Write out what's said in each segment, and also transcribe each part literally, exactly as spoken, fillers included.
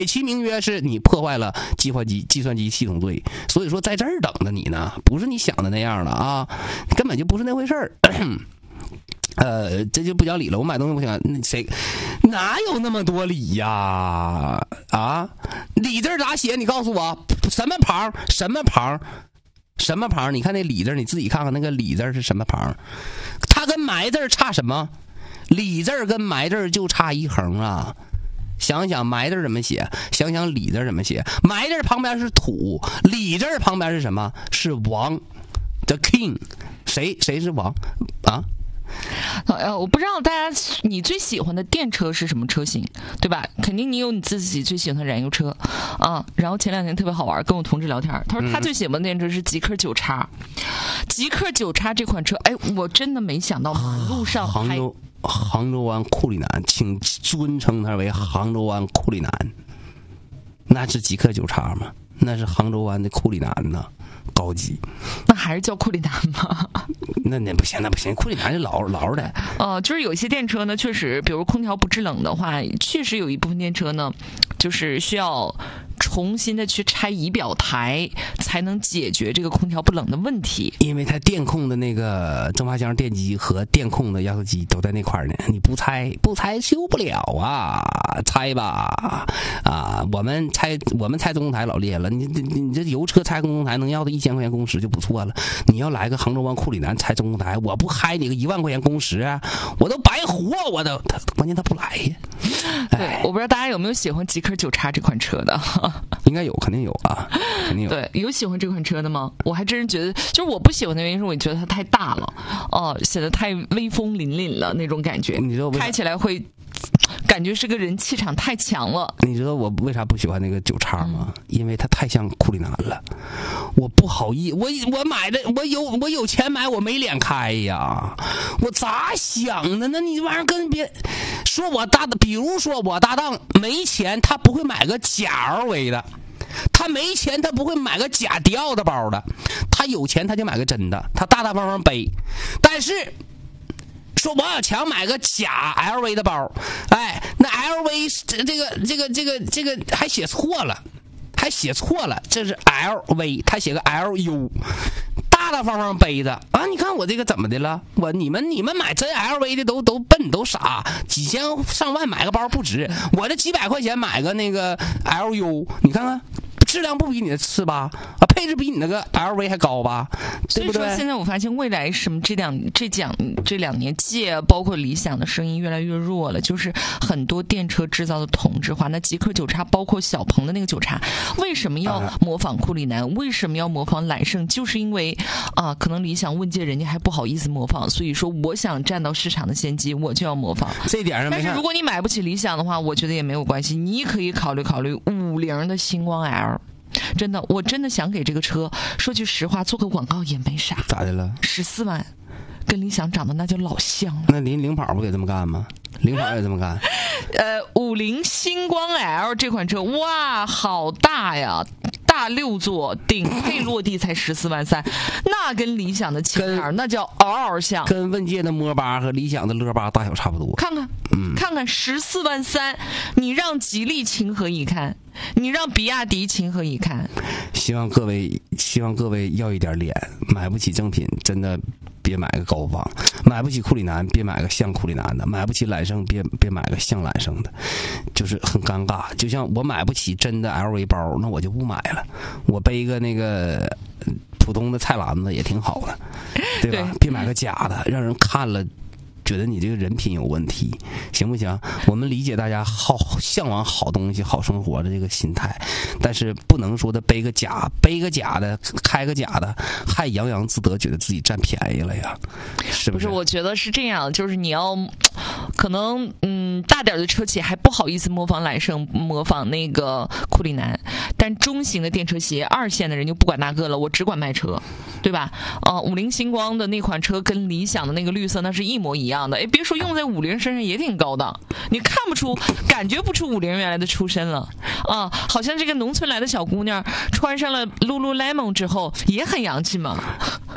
其名曰是你破坏了计算机计算机系统罪，所以说在这儿等着你呢，不是你想的那样的啊，根本就不是那回事儿。呃，这就不讲理了。我买东西不行，那谁哪有那么多理呀？啊，理字咋写？你告诉我，什么旁？什么旁？什么旁？你看那理字，你自己看看那个理字是什么旁？它跟埋字差什么？理字跟埋字就差一横啊。想想埋字怎么写，想想理字怎么写。埋字旁边是土，理字旁边是什么？是王 ，the king。谁谁是王啊？ 呃，我不知道大家你最喜欢的电车是什么车型，对吧？肯定你有你自己最喜欢的燃油车啊。然后前两天特别好玩，跟我同事聊天，他说他最喜欢的电车是极氪九叉。极氪九叉这款车，哎，我真的没想到马路上还。 杭州杭州湾库里南，请尊称它为杭州湾库里南。那是极氪九叉吗？那是杭州湾的库里南呢。高级， 那还是叫库里南吗？ 那那不行，那不行，库里南是老老的。 呃，就是有一些电车呢，确实，比如空调不制冷的话，确实有一部分电车呢，就是需要重新的去拆仪表台，才能解决这个空调不冷的问题。 因为它电控的那个蒸发箱电机和电控的压缩机都在那块儿呢，你不拆不拆修不了啊，拆吧啊！我们拆我们拆中控台老厉害了，你你你这油车拆中控台能要到一千块钱工时就不错了，你要来个杭州湾库里南拆中控台，我不嗨你个一万块钱工时啊，我都白活，我都他关键他不来呀。 对，我不知道大家有没有喜欢极氪九叉这款车的？ 应该有，肯定有啊，肯定有。 对，有喜欢这款车的吗？我还真是觉得，就是我不喜欢的原因是我觉得它太大了，哦、呃，显得太威风凛凛了那种感觉。 你知道开起来会感觉是个人气场太强了。 你知道我为啥不喜欢那个九叉吗？嗯、因为它太像库里南了。我不好意，我我买的，我有我有钱买，我没脸开呀。我咋想的呢？你玩意儿跟别说我搭的，比如说我搭档没钱，他不会买个假 L V 的。他没钱，他不会买个假迪奥的包的，他有钱他就买个真的，他大大方方背。但是说王小强买个假 L V 的包，哎，那 L V 这个这个这个这个还写错了，还写错了，这是 L V， 他写个 L U。大大方方背着啊！你看我这个怎么的了？我你们你们买真 L V 的都都笨都傻，几千上万买个包不值，我这几百块钱买个那个 L U， 你看看质量不比你的次吧？啊，配置比你那个 L V 还高吧？对不对？ 所以说现在我发现未来什么这两这讲这两年借包括理想的声音越来越弱了，就是很多电车制造的同质化。那极氪九叉包括小鹏的那个九叉，为什么要模仿库里南？为什么要模仿揽胜？就是因为啊，可能理想问界人家还不好意思模仿，所以说我想占到市场的先机，我就要模仿。 这点上没看， 但是如果你买不起理想的话，我觉得也没有关系，你可以考虑考虑五菱的星光 L。真的，我真的想给这个车说句实话，做个广告也没啥。 咋的了？ 十四万，跟理想长得那就老像了。 那领领跑不也这么干吗？领跑也这么干。 呃，五菱星光 L 这款车，哇，好大呀！大六座，顶配落地才十四万三，那跟理想的前脸那叫嗷嗷像， 跟问界的摩巴和理想的乐巴大小差不多。 看看，嗯，看看十四万三，你让吉利情何以堪？你让比亚迪情何以堪？ 希望各位，希望各位要一点脸，买不起正品，真的别买个高仿；买不起库里南，别买个像库里南的；买不起揽胜，别别买个像揽胜的，就是很尴尬。就像我买不起真的 L V 包，那我就不买了，我背一个那个普通的菜篮子也挺好的，对吧？对，别买个假的，让人看了觉得你这个人品有问题，行不行？我们理解大家好向往好东西、好生活的这个心态，但是不能说的背个假、背个假的、开个假的，还洋洋自得，觉得自己占便宜了呀？是不是？ 不是，我觉得是这样，就是你要可能嗯大点的车企还不好意思模仿揽胜、模仿那个库里南，但中型的电车企业、二线的人就不管那个了，我只管卖车，对吧？啊、呃，五菱星光的那款车跟理想的那个绿色那是一模一样的。哎，别说用在五菱身上也挺高档，你看不出、感觉不出五菱原来的出身了啊！好像这个农村来的小姑娘穿上了 Lululemon 之后也很洋气嘛。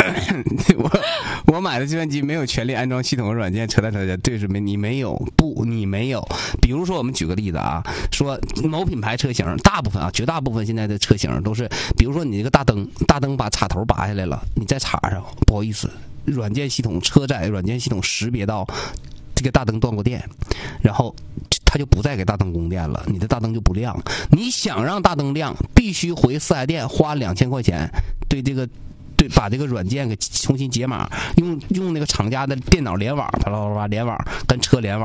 我我买的计算机没有全力安装系统和软件，扯淡扯淡，对是没你没有不你没有。比如说我们举个例子啊，说某品牌车型，大部分啊绝大部分现在的车型都是，比如说你这个大灯，大灯把插头拔下来了，你再插上，不好意思，软件系统车载软件系统识别到这个大灯断过电，然后它就不再给大灯供电了，你的大灯就不亮。你想让大灯亮，必须回四 S 店花两千块钱，对这个。对，把这个软件给重新解码，用用那个厂家的电脑联网，啪啦啪啦联网，跟车联网。